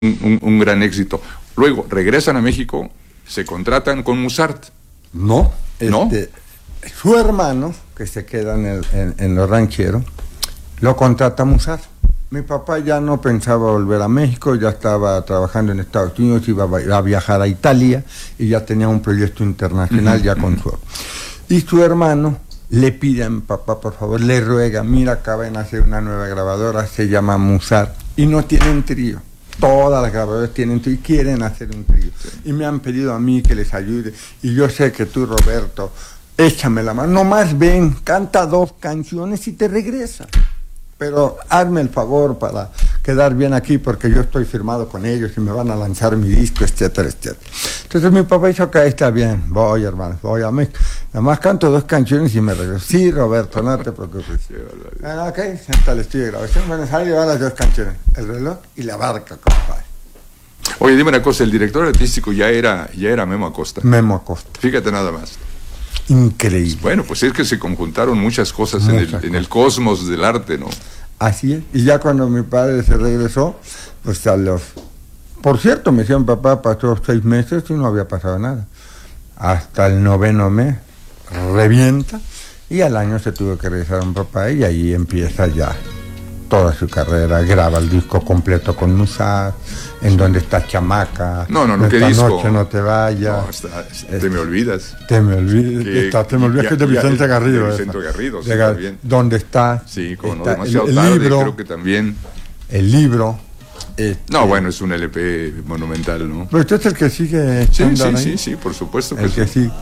un gran éxito. Luego regresan a México, se contratan con Musart. No, ¿No? Su hermano, que se queda en los rancheros, lo contrata Musart. Mi papá ya no pensaba volver a México, ya estaba trabajando en Estados Unidos, iba a viajar a Italia y ya tenía un proyecto internacional ya con su... Y su hermano le pide a mi papá, por favor, le ruega, mira, acaba de nacer una nueva grabadora, se llama Musart, y no tienen trío. Todas las grabadoras tienen trío y quieren hacer un trío. Sí. Y me han pedido a mí que les ayude. Y yo sé que tú, Roberto, échame la mano. Nomás ven, canta 2 canciones y te regresa. Pero hazme el favor para quedar bien aquí porque yo estoy firmado con ellos y me van a lanzar mi disco, etcétera, etcétera. Entonces mi papá dijo, ok, está bien, voy, hermano, voy a México. Además canto 2 canciones y me regreso. Sí, Roberto, no te preocupes. Ok, senta el estudio de grabación. Bueno, sale y van las 2 canciones. El reloj y la barca, compadre. Oye, dime una cosa, el director artístico ya era Memo Acosta. Memo Acosta. Fíjate nada más. Increíble. Bueno, pues es que se conjuntaron muchas cosas en el cosmos del arte, ¿no? Así es. Y ya cuando mi padre se regresó, pues a los... Por cierto, me decían, papá, pasó 6 meses y no había pasado nada. Hasta el 9º mes, revienta, y al año se tuvo que regresar a mi papá y ahí empieza ya toda su carrera. Graba el disco completo con Musart, En donde está Chamaca. No, ¿qué Esta disco? Noche no te vayas. No, Te me olvidas. Te me olvidas. Te me olvidas que es de Vicente Garrido. De Vicente Garrido, sí, también. ¿Dónde está? Sí, como no, está demasiado el tarde, libro, creo que también. El libro. No, bueno, es un LP monumental, ¿no? Pero usted es el que sigue. Sí, por supuesto que el que sí.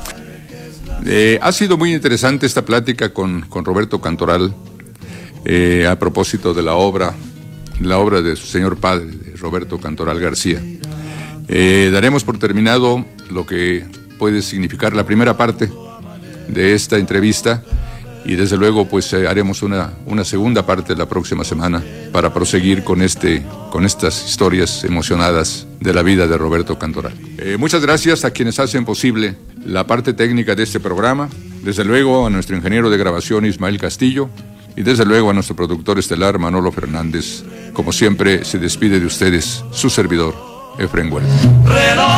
Ha sido muy interesante esta plática con Roberto Cantoral a propósito de la obra de su señor padre, de Roberto Cantoral García. Daremos por terminado lo que puede significar la primera parte de esta entrevista y desde luego pues haremos una segunda parte la próxima semana para proseguir con estas historias emocionadas de la vida de Roberto Cantoral. Muchas gracias a quienes hacen posible la parte técnica de este programa, desde luego a nuestro ingeniero de grabación Ismael Castillo y desde luego a nuestro productor estelar Manolo Fernández. Como siempre se despide de ustedes su servidor Efraín Huerta.